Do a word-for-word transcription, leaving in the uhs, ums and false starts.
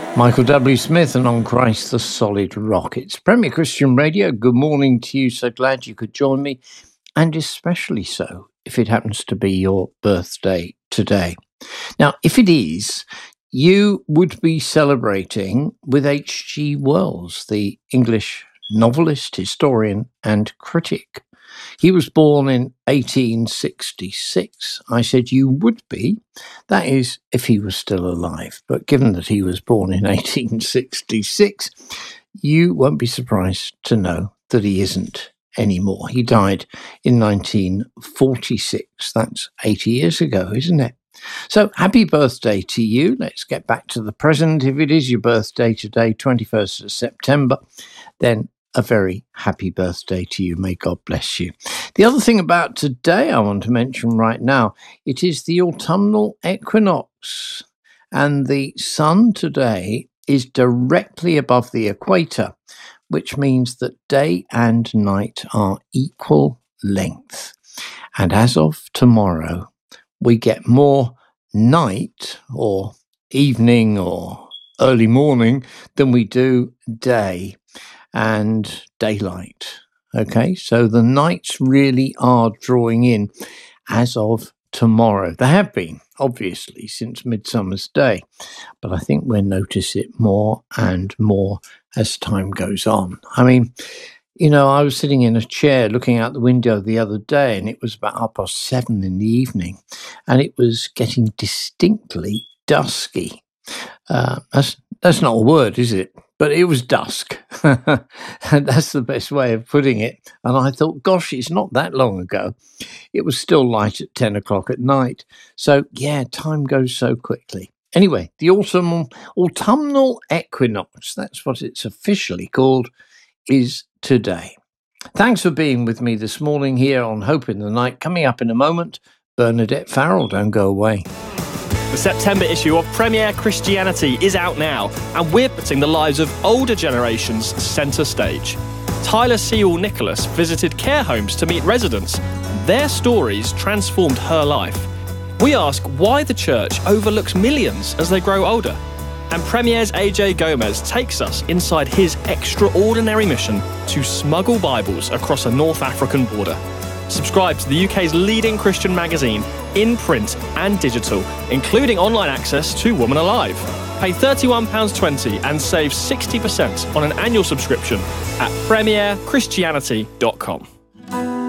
Michael W. Smith and On Christ the Solid Rock. It's Premier Christian Radio. Good morning to you. So glad you could join me, and especially so if it happens to be your birthday today. Now, if it is, you would be celebrating with H G Wells, the English novelist, historian, and critic. He was born in eighteen sixty-six. I said you would be. That is, if he was still alive. But given that he was born in eighteen sixty-six, you won't be surprised to know that he isn't anymore. He died in nineteen forty-six. That's eighty years ago, isn't it? So happy birthday to you. Let's get back to the present. If it is your birthday today, twenty-first of September, then a very happy birthday to you. May God bless you. The other thing about today I want to mention right now, it is the autumnal equinox, and the sun today is directly above the equator, which means that day and night are equal length. And as of tomorrow, we get more night or evening or early morning than we do day and daylight. Okay, so the nights really are drawing in as of tomorrow. They have been, obviously, since Midsummer's Day, but I think we'll notice it more and more as time goes on. I mean, you know, I was sitting in a chair looking out the window the other day, and it was about half past seven in the evening, and it was getting distinctly dusky. Uh, that's that's not a word, is it? But it was dusk. And that's the best way of putting it. And I thought, gosh, it's not that long ago. It was still light at ten o'clock at night. So, yeah, time goes so quickly. Anyway, the autumnal, autumnal equinox, that's what it's officially called, is today. Thanks for being with me this morning here on Hope in the Night. Coming up in a moment, Bernadette Farrell. Don't go away. The September issue of Premier Christianity is out now, and we're putting the lives of older generations centre stage. Tyler Sewell Nicholas visited care homes to meet residents. Their stories transformed her life. We ask why the church overlooks millions as they grow older. And Premier's A J Gomez takes us inside his extraordinary mission to smuggle Bibles across a North African border. Subscribe to the U K's leading Christian magazine in print and digital, including online access to Woman Alive. Pay thirty-one pounds twenty and save sixty percent on an annual subscription at premier christianity dot com.